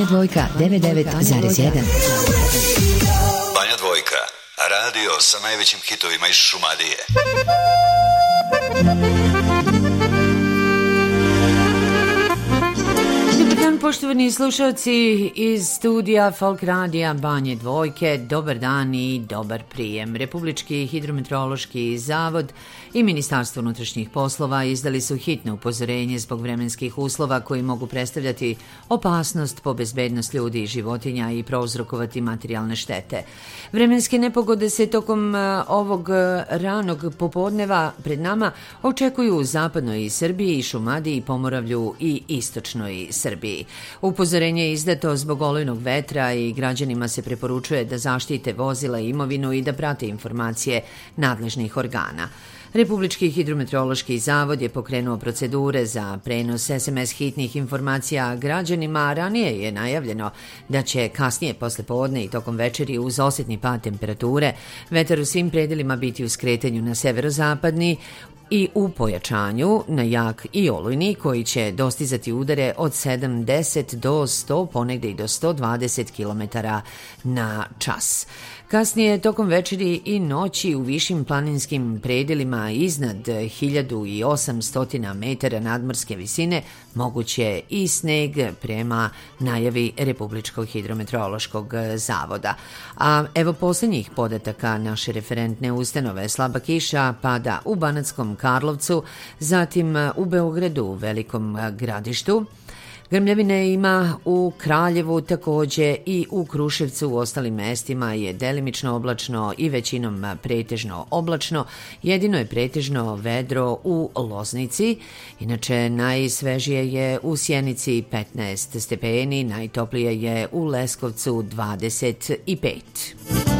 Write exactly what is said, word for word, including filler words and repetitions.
Dvojka devedeset devet zarez jedan. Banja Dvojka, radio sa najvećim hitovima iz Šumadije. Poštovani slušalci iz studija Folk radija Banje Dvojke, dobar dan i dobar prijem. Republički hidrometeorološki zavod i Ministarstvo unutrašnjih poslova izdali su hitno upozorenje zbog vremenskih uslova koji mogu predstavljati opasnost po bezbednost ljudi i životinja i prouzrokovati materijalne štete. Vremenske nepogode se tokom ovog ranog popodneva pred nama očekuju u zapadnoj Srbiji, Šumadiji, Pomoravlju i istočnoj Srbiji. Upozorenje je izdato zbog olujnog vetra i građanima se preporučuje da zaštite vozila i imovinu i da prate informacije nadležnih organa. Republički hidrometeorološki zavod je pokrenuo procedure za prenos es em es hitnih informacija građanima, a ranije je najavljeno da će kasnije posle podne i tokom večeri uz osjetni pad temperature vetar u svim predelima biti u skretanju na severozapadni i u pojačanju na jak i olujni koji će dostizati udare od sedamdeset do sto, ponegde i do sto dvadeset kilometara na čas. Kasnije, tokom večeri i noći u višim planinskim predelima iznad hiljadu osamsto metara nadmorske visine moguće i sneg prema najavi Republičkog hidrometeorološkog zavoda. A evo posljednjih podataka naše referentne ustanove: slaba kiša pada u Banatskom Karlovcu, zatim u Beogradu, Velikom Gradištu. Grmljavine ima u Kraljevu, takođe i u Kruševcu. U ostalim mestima je delimično oblačno i većinom pretežno oblačno. Jedino je pretežno vedro u Loznici. Inače, najsvežije je u Sjenici petnaest stepeni, najtoplije je u Leskovcu dvadeset pet.